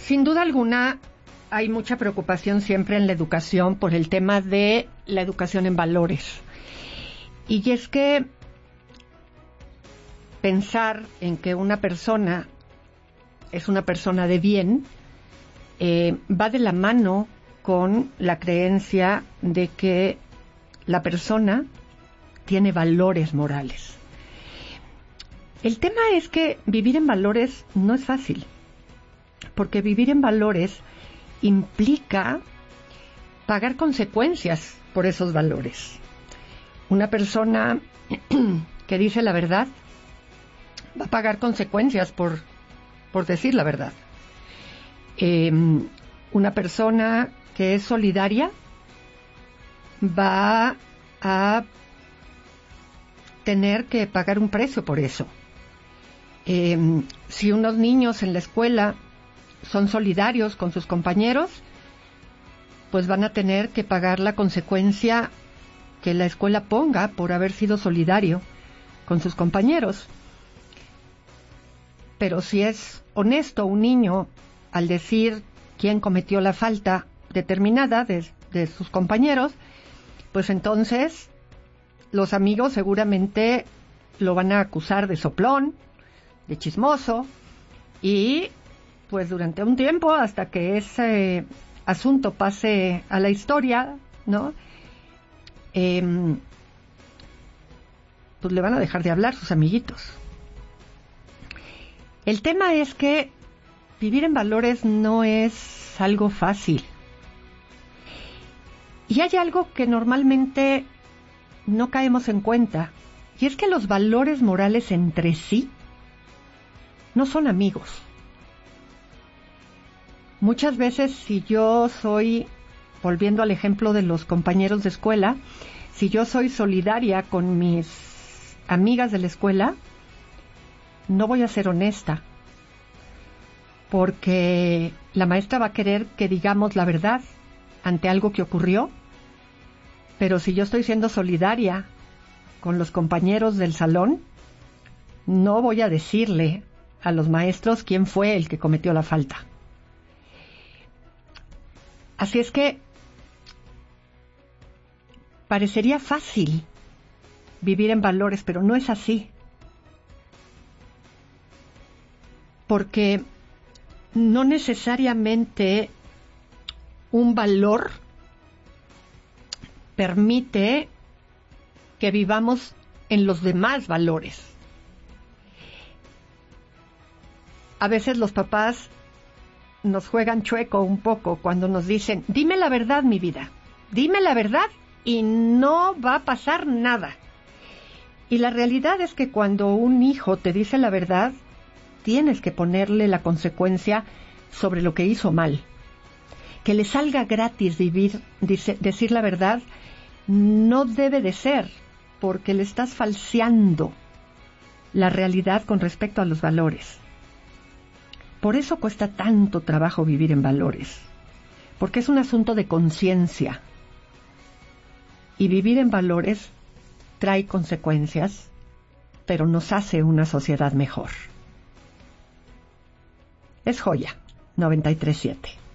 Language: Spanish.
Sin duda alguna, hay mucha preocupación siempre en la educación por el tema de la educación en valores. Y es que pensar en que una persona es una persona de bien va de la mano con la creencia de que la persona tiene valores morales. El tema es que vivir en valores no es fácil, porque vivir en valores implica pagar consecuencias por esos valores. Una persona que dice la verdad va a pagar consecuencias por decir la verdad. Una persona que es solidaria va a tener que pagar un precio por eso. Si unos niños en la escuela son solidarios con sus compañeros, pues van a tener que pagar la consecuencia que la escuela ponga por haber sido solidario con sus compañeros. Pero si es honesto un niño al decir quién cometió la falta determinada de sus compañeros, pues entonces los amigos seguramente lo van a acusar de soplón, de chismoso, y pues durante un tiempo, hasta que ese asunto pase a la historia, ¿no? Pues le van a dejar de hablar sus amiguitos. El tema es que vivir en valores no es algo fácil. Y hay algo que normalmente no caemos en cuenta, y es que los valores morales entre sí no son amigos. Muchas veces, si yo soy, volviendo al ejemplo de los compañeros de escuela, si yo soy solidaria con mis amigas de la escuela, no voy a ser honesta, porque la maestra va a querer que digamos la verdad ante algo que ocurrió, pero si yo estoy siendo solidaria con los compañeros del salón, no voy a decirle a los maestros quién fue el que cometió la falta. Así es que parecería fácil vivir en valores, pero no es así. Porque no necesariamente un valor permite que vivamos en los demás valores. A veces los papás nos juegan chueco un poco cuando nos dicen, dime la verdad, mi vida, dime la verdad y no va a pasar nada. Y la realidad es que cuando un hijo te dice la verdad, tienes que ponerle la consecuencia sobre lo que hizo mal. Que le salga gratis decir la verdad no debe de ser, porque le estás falseando la realidad con respecto a los valores. Por eso cuesta tanto trabajo vivir en valores, porque es un asunto de conciencia. Y vivir en valores trae consecuencias, pero nos hace una sociedad mejor. Es Joya 93.7.